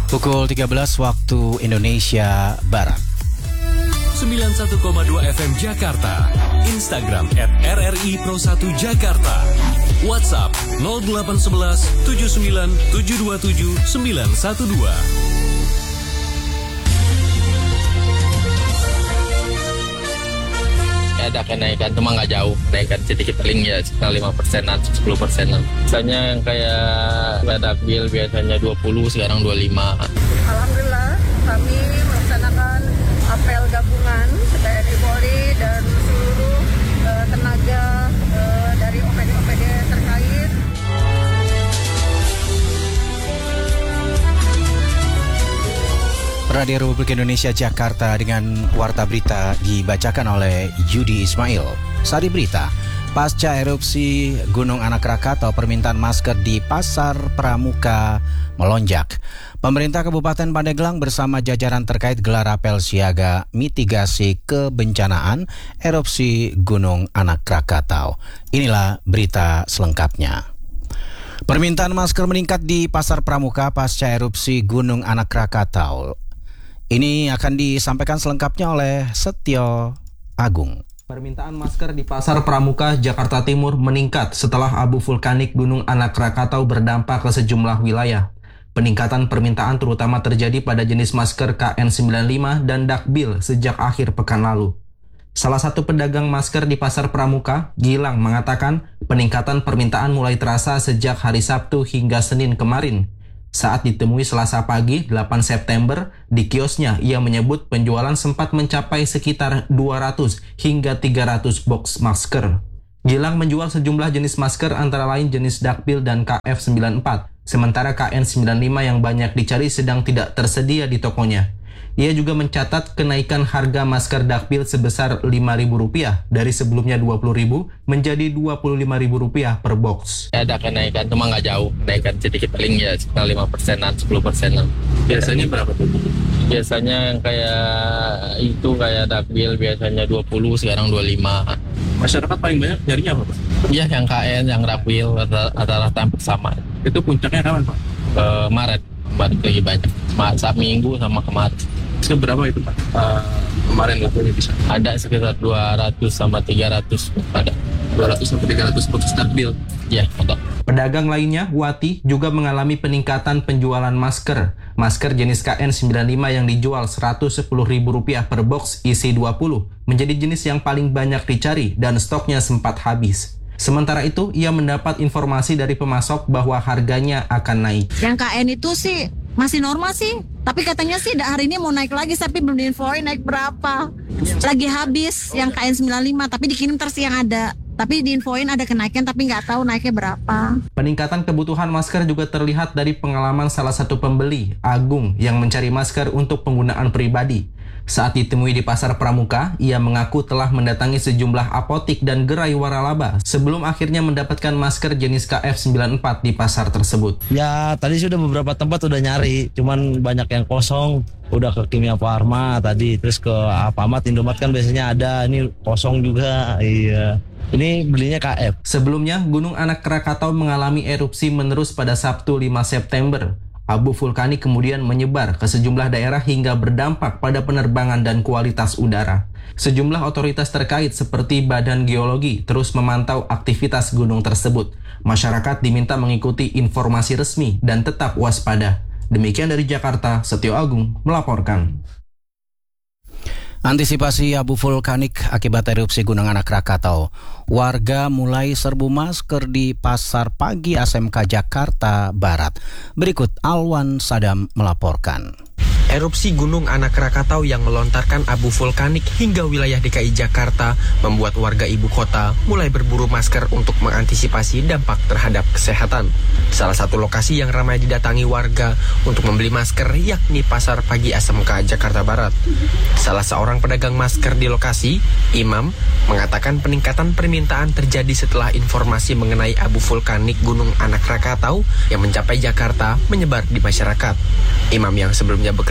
Pukul 13 waktu Indonesia Barat. 91,2 FM Jakarta. Instagram @RRI Pro 1 Jakarta. WhatsApp 0811 79 727 912. Ada kenaikan, cuma nggak jauh, kenaikan sedikit, paling ya sekitar 5%-an, 10%-an. Misalnya yang kayak Dakbil biasanya 20, sekarang 25. Alhamdulillah, kami melaksanakan apel gabungan TNI Polri dan seluruh tenaga dari OPD-OPD terkait. Radio Republik Indonesia Jakarta dengan warta berita dibacakan oleh Yudi Ismail. Sari berita, pasca erupsi Gunung Anak Rakatau, permintaan masker di Pasar Pramuka melonjak. Pemerintah Kabupaten Pandeglang bersama jajaran terkait gelar apel siaga mitigasi kebencanaan erupsi Gunung Anak Rakatau. Inilah berita selengkapnya. Permintaan masker meningkat di Pasar Pramuka pasca erupsi Gunung Anak Rakatau. Ini akan disampaikan selengkapnya oleh Setio Agung. Permintaan masker di Pasar Pramuka, Jakarta Timur meningkat setelah abu vulkanik Gunung Anak Rakatau berdampak ke sejumlah wilayah. Peningkatan permintaan terutama terjadi pada jenis masker KN95 dan Dakbil sejak akhir pekan lalu. Salah satu pedagang masker di Pasar Pramuka, Gilang, mengatakan peningkatan permintaan mulai terasa sejak hari Sabtu hingga Senin kemarin. Saat ditemui Selasa pagi 8 September, di kiosnya ia menyebut penjualan sempat mencapai sekitar 200 hingga 300 box masker. Gilang menjual sejumlah jenis masker antara lain jenis Dakbil dan KF94, sementara KN95 yang banyak dicari sedang tidak tersedia di tokonya. Ia juga mencatat kenaikan harga masker Dakbil sebesar Rp5.000 dari sebelumnya Rp20.000 menjadi Rp25.000 per box. Ada kenaikan, cuma nggak jauh, kenaikan sedikit, paling ya sekitar 5%-an, 10%-an. Biasanya berapa tuh? Biasanya yang kayak Dakbil biasanya 20, sekarang 25. Masyarakat paling banyak nyarinya apa, Pak? Iya, yang KN, yang Dakbil rata-rata hampir sama. Itu puncaknya kapan, Pak? Maret lagi banyak, saat minggu sama kemarin. Seberapa itu, Pak? Kemarin lakunya bisa? Ada sekitar 200 sama 300 ada. 200 sampai 300 box Dakbil. Ya, ada. Pedagang lainnya, Wati, juga mengalami peningkatan penjualan masker. Masker jenis KN95 yang dijual Rp110.000 per box isi 20 menjadi jenis yang paling banyak dicari dan stoknya sempat habis. Sementara itu, ia mendapat informasi dari pemasok bahwa harganya akan naik. Yang KN itu sih masih normal sih, tapi katanya sih hari ini mau naik lagi, tapi belum diinfoin naik berapa. Lagi habis yang KN95, tapi dikirim terus yang ada. Tapi diinfoin ada kenaikan, tapi nggak tahu naiknya berapa. Peningkatan kebutuhan masker juga terlihat dari pengalaman salah satu pembeli, Agung, yang mencari masker untuk penggunaan pribadi. Saat ditemui di Pasar Pramuka, ia mengaku telah mendatangi sejumlah apotik dan gerai waralaba sebelum akhirnya mendapatkan masker jenis KF94 di pasar tersebut. Ya, tadi sudah beberapa tempat udah nyari, cuman banyak yang kosong. Udah ke Kimia Farma tadi, terus ke Alfamart, Indomaret kan biasanya ada, ini kosong juga. Iya. Ini belinya KF. Sebelumnya, Gunung Anak Rakatau mengalami erupsi menerus pada Sabtu 5 September. Abu vulkanik kemudian menyebar ke sejumlah daerah hingga berdampak pada penerbangan dan kualitas udara. Sejumlah otoritas terkait seperti Badan Geologi terus memantau aktivitas gunung tersebut. Masyarakat diminta mengikuti informasi resmi dan tetap waspada. Demikian dari Jakarta, Setio Agung melaporkan. Antisipasi abu vulkanik akibat erupsi Gunung Anak Rakatau, warga mulai serbu masker di Pasar Pagi SMK Jakarta Barat. Berikut Alwan Sadam melaporkan. Erupsi Gunung Anak Rakatau yang melontarkan abu vulkanik hingga wilayah DKI Jakarta membuat warga ibu kota mulai berburu masker untuk mengantisipasi dampak terhadap kesehatan. Salah satu lokasi yang ramai didatangi warga untuk membeli masker yakni Pasar Pagi SMK Jakarta Barat. Salah seorang pedagang masker di lokasi, Imam, mengatakan peningkatan permintaan terjadi setelah informasi mengenai abu vulkanik Gunung Anak Rakatau yang mencapai Jakarta menyebar di masyarakat. Imam yang sebelumnya bekerja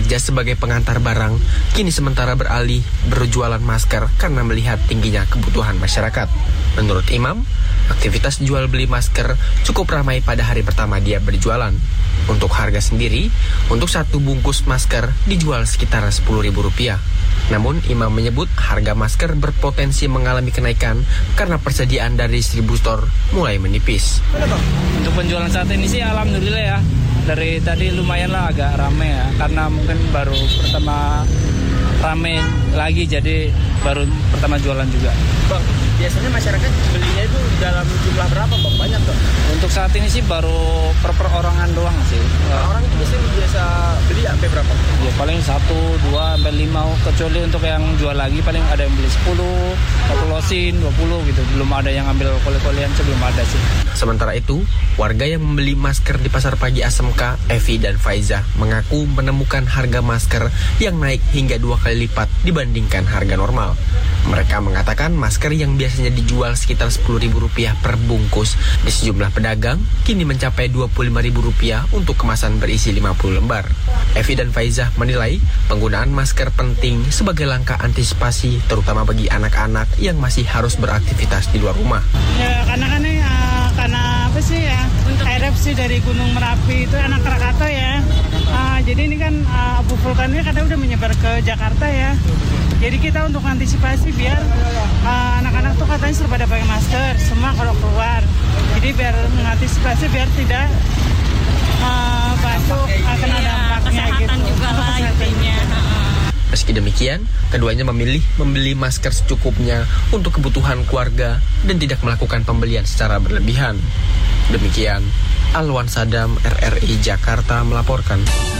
bekerja sebagai pengantar barang, kini sementara beralih berjualan masker karena melihat tingginya kebutuhan masyarakat. Menurut Imam, aktivitas jual beli masker cukup ramai pada hari pertama dia berjualan. Untuk harga sendiri, untuk satu bungkus masker dijual sekitar Rp10.000. Namun, Imam menyebut harga masker berpotensi mengalami kenaikan karena persediaan dari distributor mulai menipis. Untuk penjualan saat ini sih alhamdulillah ya. Dari tadi lumayan lah agak rame ya, karena mungkin baru pertama rame lagi, jadi baru pertama jualan juga. Bang, biasanya masyarakat belinya itu dalam jumlah berapa Bang? Banyak Bang? Untuk saat ini sih baru per orangan doang sih. Orang itu biasa beli sampai berapa? Ya paling 1, 2, sampai 5. Kecuali untuk yang jual lagi paling ada yang beli 10, 1 losin, 20 gitu. Belum ada yang ambil koli-kolian, sebelum ada sih. Sementara itu, warga yang membeli masker di Pasar Pagi SMK, Evi dan Faiza, mengaku menemukan harga masker yang naik hingga 2 kali lipat dibandingkan harga normal. Mereka mengatakan masker yang biasanya dijual sekitar Rp10.000 per bungkus di sejumlah pedagang kini mencapai Rp25.000 untuk kemasan berisi 50 lembar. Evi dan Faiza menilai penggunaan masker penting sebagai langkah antisipasi terutama bagi anak-anak yang masih harus beraktivitas di luar rumah. Ya, karena apa sih ya? Erupsi dari Gunung Merapi itu anak Krakatau ya. Jadi ini kan abu vulkannya kadang udah menyebar ke Jakarta ya. Jadi kita untuk antisipasi biar anak-anak tuh katanya suruh pada pakai masker semua kalau keluar. Jadi biar mengantisipasi biar tidak batuk akan ada dampaknya gitu. Juga lah intinya. Meski demikian, keduanya memilih membeli masker secukupnya untuk kebutuhan keluarga dan tidak melakukan pembelian secara berlebihan. Demikian, Alwan Sadam, RRI Jakarta melaporkan.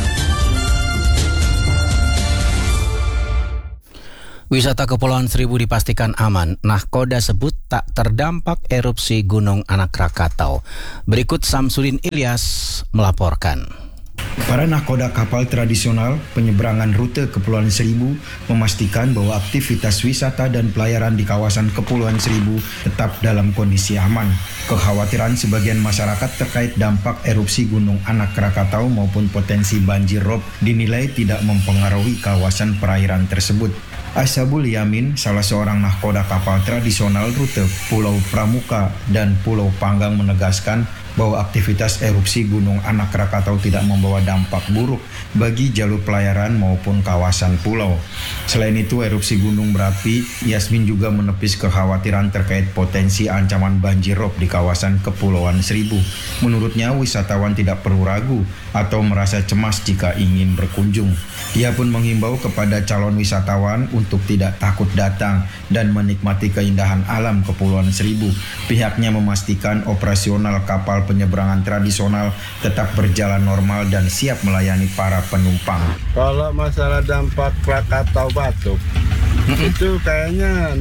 Wisata Kepulauan Seribu dipastikan aman. Nahkoda sebut tak terdampak erupsi Gunung Anak Krakatau. Berikut Samsudin Ilyas melaporkan. Para nahkoda kapal tradisional penyeberangan rute Kepulauan Seribu memastikan bahwa aktivitas wisata dan pelayaran di kawasan Kepulauan Seribu tetap dalam kondisi aman. Kekhawatiran sebagian masyarakat terkait dampak erupsi Gunung Anak Krakatau maupun potensi banjir rob dinilai tidak mempengaruhi kawasan perairan tersebut. Asyabul Yamin, salah seorang nahkoda kapal tradisional rute Pulau Pramuka dan Pulau Panggang menegaskan bahwa aktivitas erupsi Gunung Anak Krakatau tidak membawa dampak buruk bagi jalur pelayaran maupun kawasan pulau. Selain itu, erupsi Gunung Merapi, Yasmin juga menepis kekhawatiran terkait potensi ancaman banjir rob di kawasan Kepulauan Seribu. Menurutnya, wisatawan tidak perlu ragu atau merasa cemas jika ingin berkunjung. Ia pun menghimbau kepada calon wisatawan untuk tidak takut datang dan menikmati keindahan alam Kepulauan Seribu. Pihaknya memastikan operasional kapal penyeberangan tradisional tetap berjalan normal dan siap melayani para penumpang. Kalau masalah dampak Krakatau batuk, itu kayaknya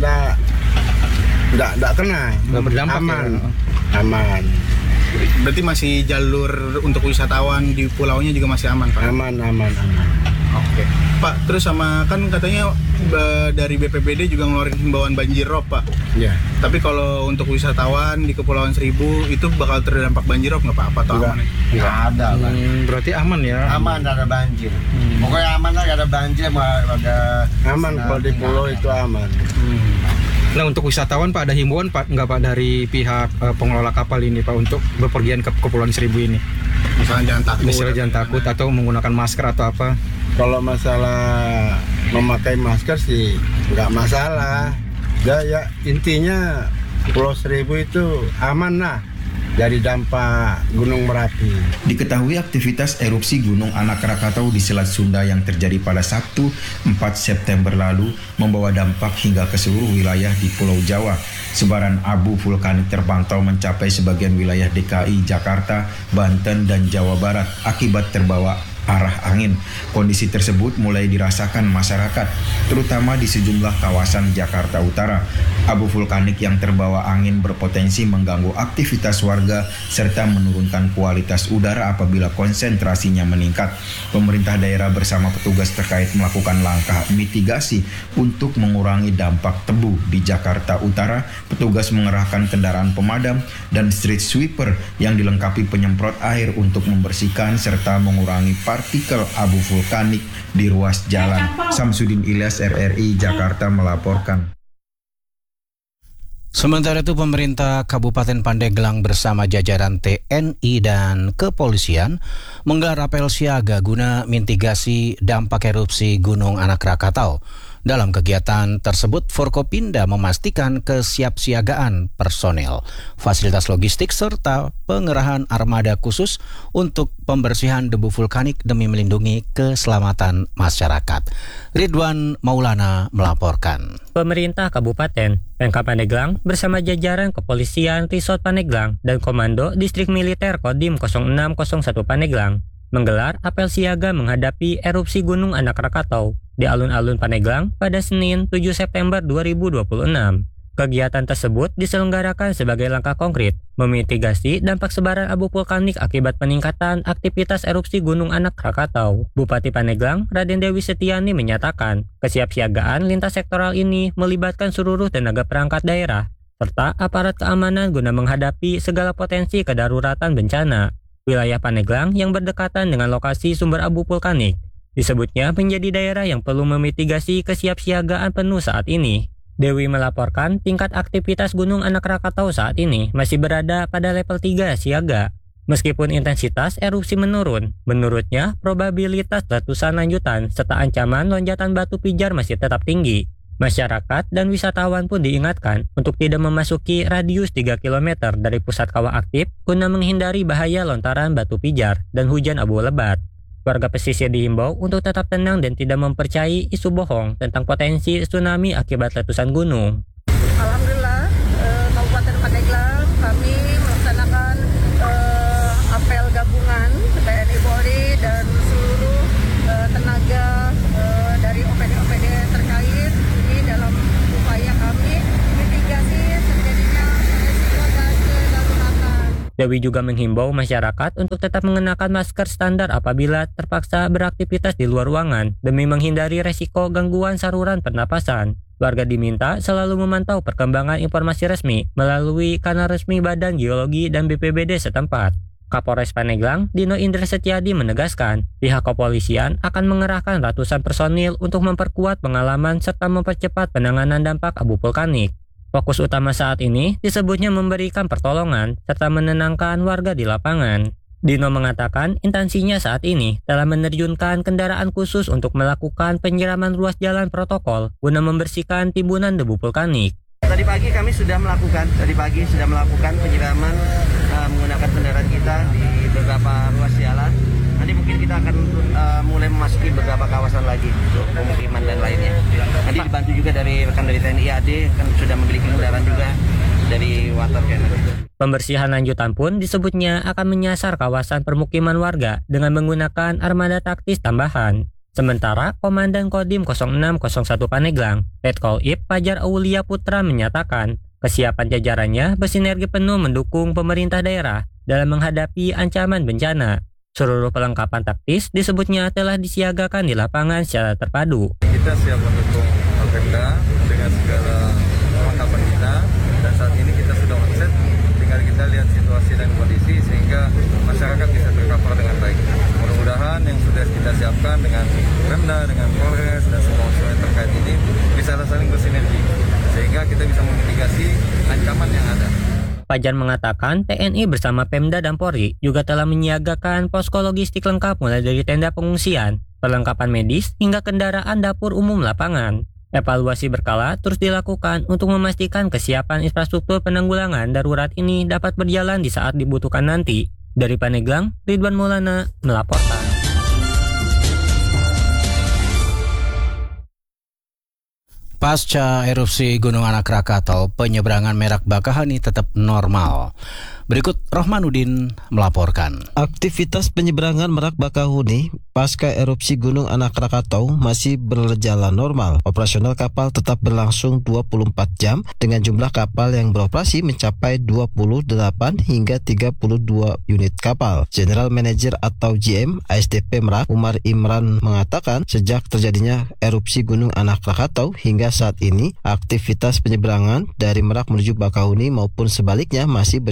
enggak kena. Enggak berdampak. Aman. Berarti masih jalur untuk wisatawan di pulaunya juga masih aman, Pak? Aman. Oke. Pak, terus sama kan katanya dari BPBD juga ngeluarin himbauan banjir rob, Pak. Iya. Tapi kalau untuk wisatawan di Kepulauan Seribu itu bakal terdampak banjir rob nggak Pak? Apa atau aman? Nggak ada, Pak. Berarti aman ya? Aman, nggak ada banjir. Pokoknya aman lah, nggak ada banjir, ada aman kalau di pulau itu aman. Nah, untuk wisatawan Pak ada himbauan Pak nggak Pak dari pihak pengelola kapal ini Pak untuk bepergian ke Kepulauan Seribu ini? Misalnya jangan takut atau menggunakan masker atau apa? Kalau masalah memakai masker sih nggak masalah. Ya intinya Pulau Seribu itu aman lah dari dampak Gunung Merapi. Diketahui aktivitas erupsi Gunung Anak Krakatau di Selat Sunda yang terjadi pada Sabtu 4 September lalu membawa dampak hingga ke seluruh wilayah di Pulau Jawa. Sebaran abu vulkanik terpantau mencapai sebagian wilayah DKI, Jakarta, Banten, dan Jawa Barat akibat terbawa arah angin. Kondisi tersebut mulai dirasakan masyarakat, terutama di sejumlah kawasan Jakarta Utara. Abu vulkanik yang terbawa angin berpotensi mengganggu aktivitas warga serta menurunkan kualitas udara apabila konsentrasinya meningkat. Pemerintah daerah bersama petugas terkait melakukan langkah mitigasi untuk mengurangi dampak tebu di Jakarta Utara. Petugas mengerahkan kendaraan pemadam dan street sweeper yang dilengkapi penyemprot air untuk membersihkan serta mengurangi partikel abu vulkanik di ruas jalan. Samsudin Ilyas, RRI Jakarta melaporkan. Sementara itu pemerintah Kabupaten Pandeglang bersama jajaran TNI dan kepolisian menggelar apel siaga guna mitigasi dampak erupsi Gunung Anak Rakatau. Dalam kegiatan tersebut, Forkopimda memastikan kesiapsiagaan personel, fasilitas logistik, serta pengerahan armada khusus untuk pembersihan debu vulkanik demi melindungi keselamatan masyarakat. Ridwan Maulana melaporkan. Pemerintah Kabupaten Pemkab Pandeglang bersama jajaran Kepolisian Resort Pandeglang dan Komando Distrik Militer Kodim 0601 Pandeglang menggelar apel siaga menghadapi erupsi Gunung Anak Rakatau di alun-alun Pandeglang pada Senin 7 September 2026. Kegiatan tersebut diselenggarakan sebagai langkah konkret memitigasi dampak sebaran abu vulkanik akibat peningkatan aktivitas erupsi Gunung Anak Rakatau. Bupati Pandeglang, Raden Dewi Setiani menyatakan, kesiapsiagaan lintas sektoral ini melibatkan seluruh tenaga perangkat daerah serta aparat keamanan guna menghadapi segala potensi kedaruratan bencana. Wilayah Pandeglang yang berdekatan dengan lokasi sumber abu vulkanik disebutnya menjadi daerah yang perlu memitigasi kesiapsiagaan penuh saat ini. Dewi melaporkan tingkat aktivitas Gunung Anak Rakatau saat ini masih berada pada level 3 siaga. Meskipun intensitas erupsi menurun, menurutnya probabilitas letusan lanjutan serta ancaman lonjakan batu pijar masih tetap tinggi. Masyarakat dan wisatawan pun diingatkan untuk tidak memasuki radius 3 km dari pusat kawah aktif guna menghindari bahaya lontaran batu pijar dan hujan abu lebat. Warga pesisir dihimbau untuk tetap tenang dan tidak mempercayai isu bohong tentang potensi tsunami akibat letusan gunung. Alhamdulillah, Kabupaten Pandeglang kami melaksanakan apel gabungan TNI Polri dan seluruh tenaga dari OPD-OPD terkait ini dalam upaya kami mitigasi terjadinya resiko dan kedaruratan. Dewi juga menghimbau masyarakat untuk tetap mengenakan masker standar apabila terpaksa beraktivitas di luar ruangan demi menghindari resiko gangguan saluran pernapasan. Warga diminta selalu memantau perkembangan informasi resmi melalui kanal resmi Badan Geologi dan BPBD setempat. Kapolres Pandeglang, Dino Indra Setiadi menegaskan, pihak kepolisian akan mengerahkan ratusan personil untuk memperkuat pengalaman serta mempercepat penanganan dampak abu vulkanik. Fokus utama saat ini disebutnya memberikan pertolongan serta menenangkan warga di lapangan. Dino mengatakan instansinya saat ini telah menerjunkan kendaraan khusus untuk melakukan penyiraman ruas jalan protokol guna membersihkan timbunan debu vulkanik. Tadi pagi kami sudah melakukan penyiraman menggunakan kendaraan kita di beberapa ruas jalan. Nanti mungkin kita akan mulai memasuki beberapa kawasan lagi untuk pemukiman dan lainnya. Nanti dibantu juga dari rekan dari TNI AD, kan sudah memiliki kendaraan juga dari water cannon. Pembersihan lanjutan pun disebutnya akan menyasar kawasan permukiman warga dengan menggunakan armada taktis tambahan. Sementara Komandan Kodim 0601 Pandeglang, Letkol IP Fajar Aulia Putra menyatakan, kesiapan jajarannya bersinergi penuh mendukung pemerintah daerah dalam menghadapi ancaman bencana. Seluruh perlengkapan taktis disebutnya telah disiagakan di lapangan secara terpadu. Kita siap mendukung Pemda dengan segala perlengkapan kita, dan saat ini kita sudah on-set, tinggal kita lihat situasi dan kondisi sehingga masyarakat bisa tercover dengan baik. Mudah-mudahan yang sudah kita siapkan dengan Pemda, dengan Polres, dan semua unsur yang terkait ini bisa saling bersinergi sehingga kita bisa memitigasi ancaman yang ada. Fajar mengatakan TNI bersama Pemda dan Polri juga telah menyiagakan posko logistik lengkap mulai dari tenda pengungsian, perlengkapan medis, hingga kendaraan dapur umum lapangan. Evaluasi berkala terus dilakukan untuk memastikan kesiapan infrastruktur penanggulangan darurat ini dapat berjalan di saat dibutuhkan nanti. Dari Pandeglang, Ridwan Maulana melaporkan. Pasca erupsi Gunung Anak Rakatau, penyeberangan Merak Bakahuni tetap normal. Berikut Rohmanuddin melaporkan. Aktivitas penyeberangan Merak Bakahuni pasca erupsi Gunung Anak Rakatau masih berjalan normal. Operasional kapal tetap berlangsung 24 jam dengan jumlah kapal yang beroperasi mencapai 28 hingga 32 unit kapal. General Manager atau GM ASDP Merak, Umar Imran mengatakan sejak terjadinya erupsi Gunung Anak Rakatau hingga saat ini aktivitas penyeberangan dari Merak menuju Bakahuni maupun sebaliknya masih berjalan normal.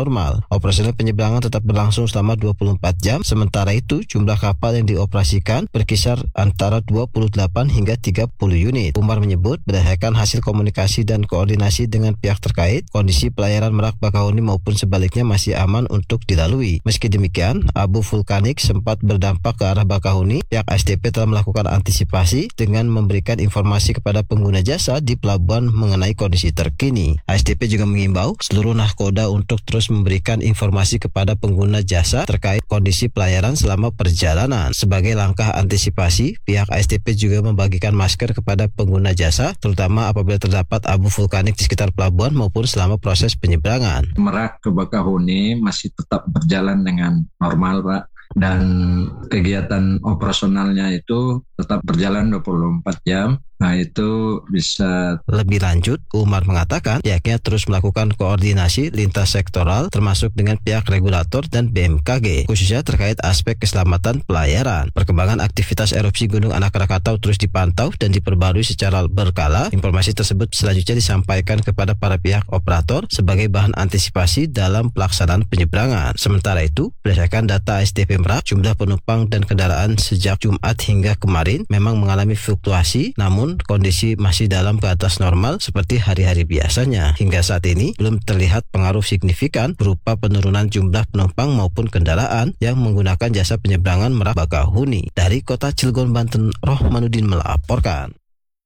normal. Operasional penyeberangan tetap berlangsung selama 24 jam. Sementara itu, jumlah kapal yang dioperasikan berkisar antara 28 hingga 30 unit. Umar menyebut, berdasarkan hasil komunikasi dan koordinasi dengan pihak terkait, kondisi pelayaran Merak Bakahuni maupun sebaliknya masih aman untuk dilalui. Meski demikian, abu vulkanik sempat berdampak ke arah Bakahuni. Pihak ASDP telah melakukan antisipasi dengan memberikan informasi kepada pengguna jasa di pelabuhan mengenai kondisi terkini. ASDP juga mengimbau seluruh nahkoda untuk terus memberikan informasi kepada pengguna jasa terkait kondisi pelayaran selama perjalanan. Sebagai langkah antisipasi, pihak ASDP juga membagikan masker kepada pengguna jasa, terutama apabila terdapat abu vulkanik di sekitar pelabuhan maupun selama proses penyeberangan. Merak ke Bakahuni masih tetap berjalan dengan normal, Pak. Dan kegiatan operasionalnya itu tetap berjalan 24 jam. Nah, itu bisa. Lebih lanjut, Umar mengatakan pihaknya terus melakukan koordinasi lintas sektoral termasuk dengan pihak regulator dan BMKG, khususnya terkait aspek keselamatan pelayaran. Perkembangan aktivitas erupsi Gunung Anak Krakatau terus dipantau dan diperbarui secara berkala. Informasi tersebut selanjutnya disampaikan kepada para pihak operator sebagai bahan antisipasi dalam pelaksanaan penyeberangan. Sementara itu, berdasarkan data ASDP Merak, jumlah penumpang dan kendaraan sejak Jumat hingga kemarin memang mengalami fluktuasi, namun kondisi masih dalam batas normal seperti hari-hari biasanya. Hingga saat ini belum terlihat pengaruh signifikan berupa penurunan jumlah penumpang maupun kendaraan yang menggunakan jasa penyeberangan Merak Bakahuni. Dari Kota Cilegon, Banten, Rohmanuddin melaporkan.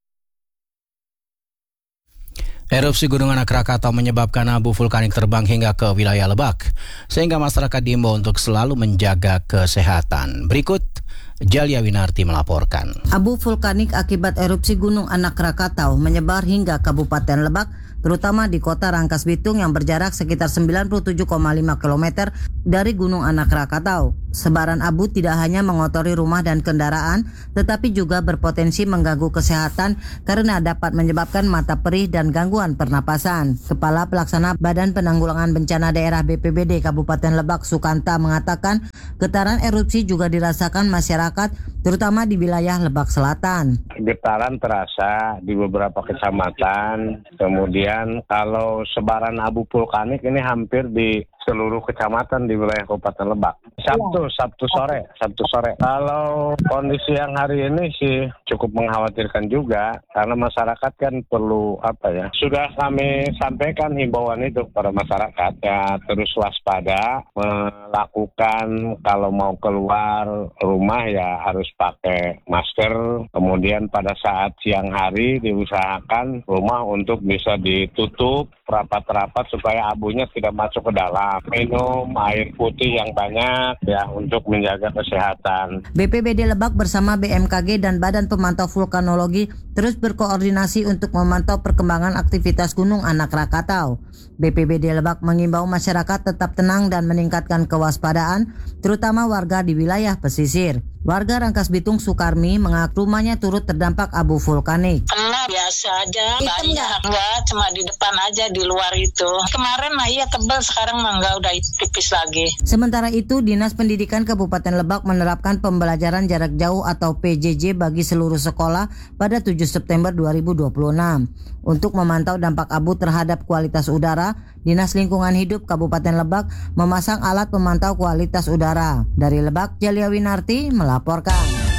Erupsi Gunung Anak Krakatau menyebabkan abu vulkanik terbang hingga ke wilayah Lebak, sehingga masyarakat diimbau untuk selalu menjaga kesehatan. Berikut Jalia Winarti melaporkan. Abu vulkanik akibat erupsi Gunung Anak Krakatau menyebar hingga Kabupaten Lebak, terutama di kota Rangkas Bitung yang berjarak sekitar 97,5 km dari Gunung Anak Krakatau. Sebaran abu tidak hanya mengotori rumah dan kendaraan, tetapi juga berpotensi mengganggu kesehatan karena dapat menyebabkan mata perih dan gangguan pernapasan. Kepala Pelaksana Badan Penanggulangan Bencana Daerah BPBD Kabupaten Lebak, Sukanta, mengatakan getaran erupsi juga dirasakan masyarakat, terutama di wilayah Lebak Selatan. Getaran terasa di beberapa kecamatan, kemudian kalau sebaran abu vulkanik ini hampir di seluruh kecamatan di wilayah Kabupaten Lebak. Sabtu sore. Kalau kondisi yang hari ini sih cukup mengkhawatirkan juga, karena masyarakat kan perlu sudah kami sampaikan himbauan itu kepada masyarakat ya, terus waspada, melakukan kalau mau keluar rumah ya harus pakai masker. Kemudian pada saat siang hari diusahakan rumah untuk bisa ditutup rapat-rapat supaya abunya tidak masuk ke dalam. Minum air putih yang banyak ya untuk menjaga kesehatan. BPBD Lebak bersama BMKG dan Badan Pemantau Vulkanologi terus berkoordinasi untuk memantau perkembangan aktivitas Gunung Anak Krakatau. BPBD Lebak mengimbau masyarakat tetap tenang dan meningkatkan kewaspadaan, terutama warga di wilayah pesisir. Warga Rangkas Bitung Sukarmi mengaku rumahnya turut terdampak abu vulkanik. Kena biasa aja, banyak enggak, cuma di depan aja, di luar itu. Kemarin iya tebal, sekarang enggak, udah tipis lagi. Sementara itu, Dinas Pendidikan Kabupaten Lebak menerapkan pembelajaran jarak jauh atau PJJ bagi seluruh sekolah pada 7 September 2026. Untuk memantau dampak abu terhadap kualitas udara, Dinas Lingkungan Hidup Kabupaten Lebak memasang alat pemantau kualitas udara. Dari Lebak, Jalia Winarti melaporkan.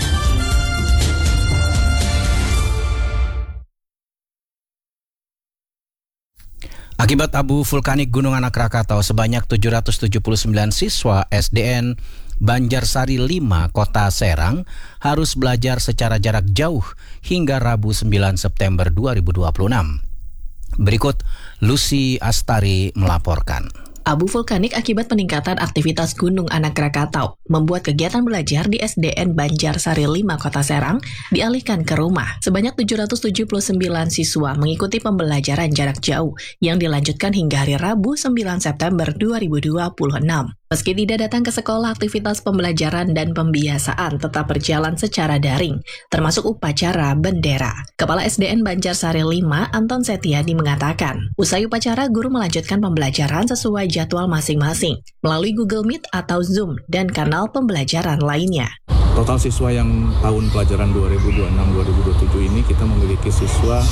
Akibat abu vulkanik Gunung Anak Krakatau, sebanyak 779 siswa SDN Banjarsari 5, Kota Serang harus belajar secara jarak jauh hingga Rabu 9 September 2026. Berikut Lucy Astari melaporkan. Abu vulkanik akibat peningkatan aktivitas Gunung Anak Krakatau membuat kegiatan belajar di SDN Banjarsari 5 Kota Serang dialihkan ke rumah. Sebanyak 779 siswa mengikuti pembelajaran jarak jauh yang dilanjutkan hingga hari Rabu 9 September 2026. Meski tidak datang ke sekolah, aktivitas pembelajaran dan pembiasaan tetap berjalan secara daring, termasuk upacara bendera. Kepala SDN Banjarsari 5, Anton Setiadi mengatakan, usai upacara, guru melanjutkan pembelajaran sesuai jadwal masing-masing, melalui Google Meet atau Zoom dan kanal pembelajaran lainnya. Total siswa yang tahun pelajaran 2026-2027 ini kita memiliki siswa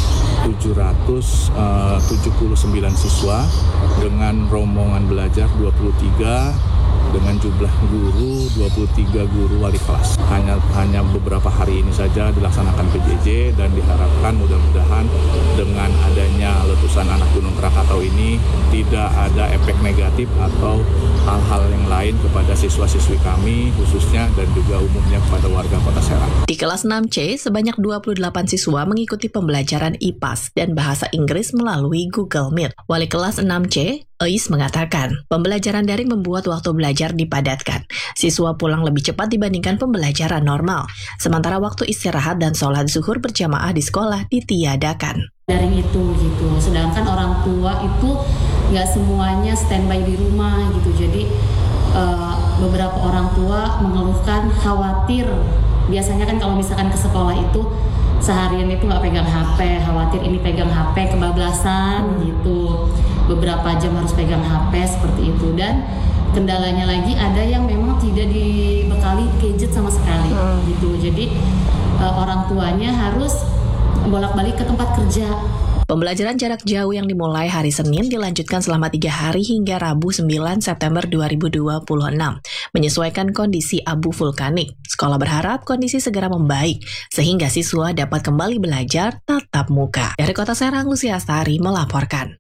779 siswa dengan rombongan belajar 23, dengan jumlah guru 23 guru wali kelas. Hanya beberapa hari ini saja dilaksanakan PJJ dan diharapkan mudah-mudahan dengan adanya letusan anak Gunung Krakatau ini tidak ada efek negatif atau hal-hal yang lain kepada siswa-siswi kami khususnya dan juga umumnya kepada warga Kota Serang. Di kelas 6C, sebanyak 28 siswa mengikuti pembelajaran IPAS dan bahasa Inggris melalui Google Meet. Wali kelas 6C, Eis mengatakan, pembelajaran daring membuat waktu belajar dipadatkan. Siswa pulang lebih cepat dibandingkan pembelajaran normal. Sementara waktu istirahat dan sholat zuhur berjamaah di sekolah ditiadakan. Daring itu gitu, sedangkan orang tua itu nggak semuanya standby di rumah gitu. Jadi beberapa orang tua mengeluhkan khawatir. Biasanya kan kalau misalkan ke sekolah itu seharian itu nggak pegang HP, khawatir ini pegang HP kebablasan gitu. Beberapa jam harus pegang HP seperti itu, dan kendalanya lagi ada yang memang tidak dibekali gadget sama sekali gitu. Jadi orang tuanya harus bolak-balik ke tempat kerja. Pembelajaran jarak jauh yang dimulai hari Senin dilanjutkan selama 3 hari hingga Rabu 9 September 2026, menyesuaikan kondisi abu vulkanik. Sekolah berharap kondisi segera membaik, sehingga siswa dapat kembali belajar tatap muka. Dari Kota Serang, Lucia Astari melaporkan.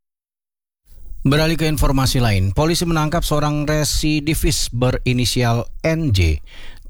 Beralih ke informasi lain, polisi menangkap seorang residivis berinisial NJ,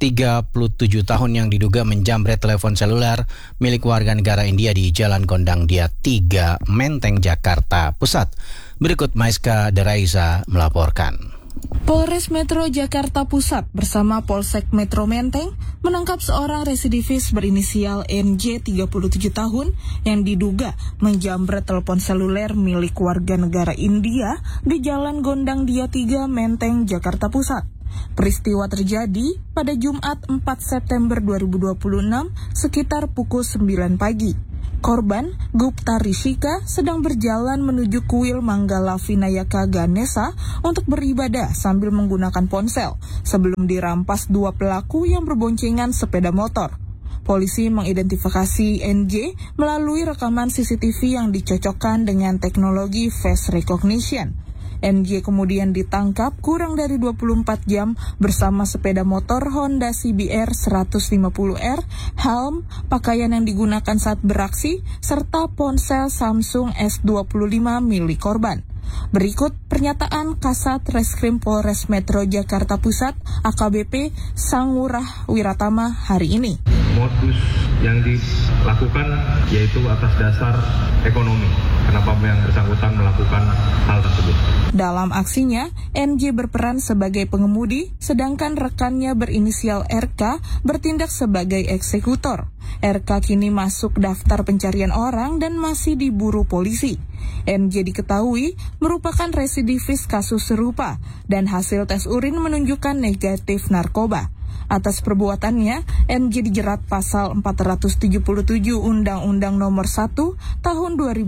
37 tahun yang diduga menjamret telepon seluler milik warga negara India di Jalan Gondang Dia 3, Menteng, Jakarta Pusat. Berikut Maiska Deraisa melaporkan. Polres Metro Jakarta Pusat bersama Polsek Metro Menteng menangkap seorang residivis berinisial NJ 37 tahun yang diduga menjamret telepon seluler milik warga negara India di Jalan Gondang Dia 3, Menteng, Jakarta Pusat. Peristiwa terjadi pada Jumat 4 September 2026 sekitar pukul 9 pagi. Korban, Gupta Rishika, sedang berjalan menuju kuil Manggala Vinayaka Ganesha untuk beribadah sambil menggunakan ponsel sebelum dirampas 2 pelaku yang berboncengan sepeda motor. Polisi mengidentifikasi NJ melalui rekaman CCTV yang dicocokkan dengan teknologi face recognition. NJ kemudian ditangkap kurang dari 24 jam bersama sepeda motor Honda CBR 150R, helm, pakaian yang digunakan saat beraksi, serta ponsel Samsung S25 milik korban. Berikut pernyataan Kasat Reskrim Polres Metro Jakarta Pusat AKBP Sangurah Wiratama hari ini. Modus yang dilakukan yaitu atas dasar ekonomi. Kenapa yang bersangkutan melakukan hal tersebut? Dalam aksinya, NJ berperan sebagai pengemudi, sedangkan rekannya berinisial RK bertindak sebagai eksekutor. RK kini masuk daftar pencarian orang dan masih diburu polisi. NJ diketahui merupakan residivis kasus serupa dan hasil tes urin menunjukkan negatif narkoba. Atas perbuatannya, NJ dijerat pasal 477 Undang-Undang Nomor 1 Tahun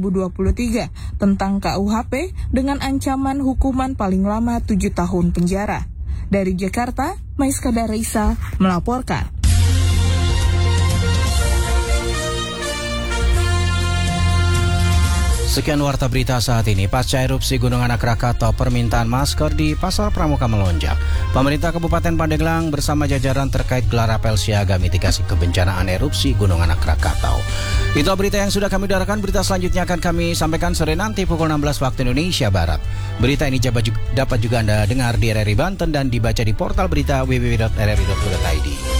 2023 tentang KUHP dengan ancaman hukuman paling lama 7 tahun penjara. Dari Jakarta, Maiska Deraisa melaporkan. Sekian warta berita saat ini. Pasca erupsi Gunung Anak Krakatau, permintaan masker di Pasar Pramuka melonjak. Pemerintah Kabupaten Pandeglang bersama jajaran terkait gelar apel siaga mitigasi kebencanaan erupsi Gunung Anak Krakatau. Itu berita yang sudah kami udarakan. Berita selanjutnya akan kami sampaikan sore nanti pukul 16 waktu Indonesia Barat. Berita ini dapat juga Anda dengar di RRI Banten dan dibaca di portal berita www.rri.co.id.